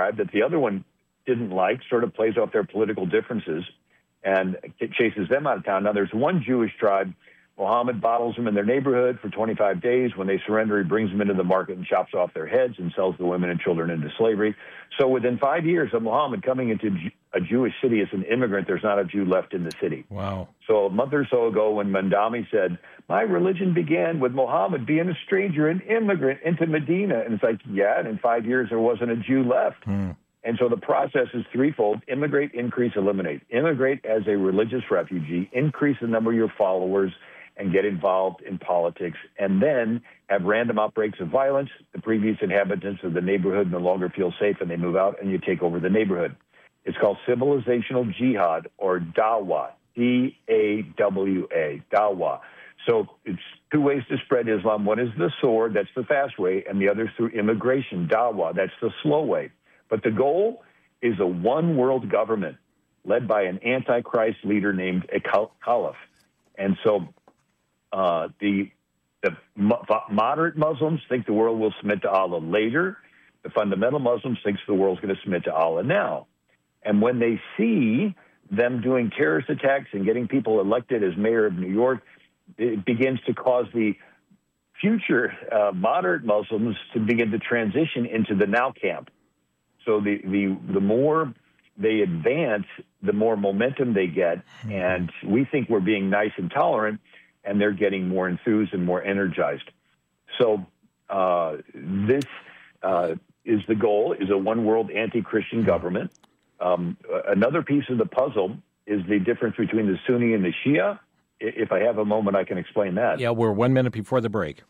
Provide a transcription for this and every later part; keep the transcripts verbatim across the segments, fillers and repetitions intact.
tribe that the other one didn't like, sort of plays off their political differences, and it chases them out of town. Now, there's one Jewish tribe. Muhammad bottles them in their neighborhood for twenty-five days. When they surrender, he brings them into the market and chops off their heads and sells the women and children into slavery. So within five years of Muhammad coming into a Jewish city as an immigrant, there's not a Jew left in the city. Wow. So a month or so ago when Mandami said, my religion began with Muhammad being a stranger, an immigrant into Medina. And it's like, yeah, and in five years there wasn't a Jew left. Hmm. And so the process is threefold: immigrate, increase, eliminate. Immigrate as a religious refugee, increase the number of your followers, and get involved in politics, and then have random outbreaks of violence. The previous inhabitants of the neighborhood no longer feel safe, and they move out, and you take over the neighborhood. It's called civilizational jihad, or dawah, D A W A, dawah. So it's two ways to spread Islam. One is the sword, that's the fast way, and the other is through immigration, dawah, that's the slow way. But the goal is a one-world government led by an antichrist leader named a caliph. And so uh, the, the mo- moderate Muslims think the world will submit to Allah later. The fundamental Muslims think the world's going to submit to Allah now. And when they see them doing terrorist attacks and getting people elected as mayor of New York, it begins to cause the future uh, moderate Muslims to begin to transition into the now camp. So the, the the more they advance, the more momentum they get. And we think we're being nice and tolerant, and they're getting more enthused and more energized. So uh, this uh, is the goal, is a one-world anti-Christian government. Um, another piece of the puzzle is the difference between the Sunni and the Shia. If I have a moment, I can explain that. Yeah, we're one minute before the break.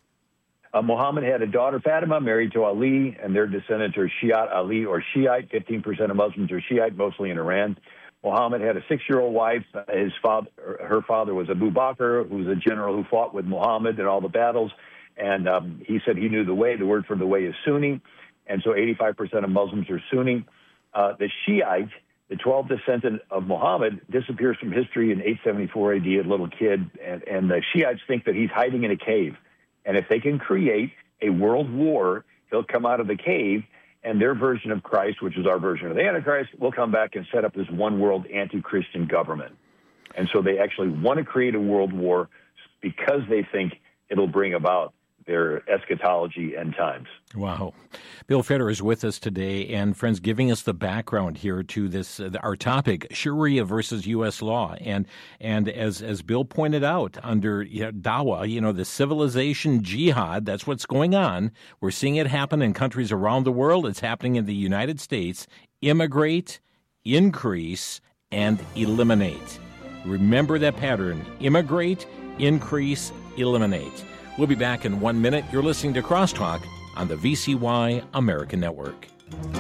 Uh, Muhammad had a daughter, Fatima, married to Ali, and their descendants are Shiite Ali or Shiite. fifteen percent of Muslims are Shiite, mostly in Iran. Muhammad had a six-year-old wife. His father, her father was Abu Bakr, who was a general who fought with Muhammad in all the battles. And um, he said he knew the way. The word for the way is Sunni. And so eighty-five percent of Muslims are Sunni. Uh, the Shiite, the twelfth descendant of Muhammad, disappears from history in eight seventy-four A D, a little kid. And, and the Shiites think that he's hiding in a cave. And if they can create a world war, he'll come out of the cave, and their version of Christ, which is our version of the Antichrist, will come back and set up this one-world anti-Christian government. And so they actually want to create a world war because they think it'll bring about their eschatology end times. Wow. Bill Federer is with us today, and friends, giving us the background here to this, uh, our topic, Sharia versus U S law. And and as as Bill pointed out, under you know, dawah, you know, the civilization jihad, that's what's going on. We're seeing it happen in countries around the world. It's happening in the United States. Immigrate, increase, and eliminate. Remember that pattern. Immigrate, increase, eliminate. We'll be back in one minute. You're listening to Crosstalk on the V C Y American Network.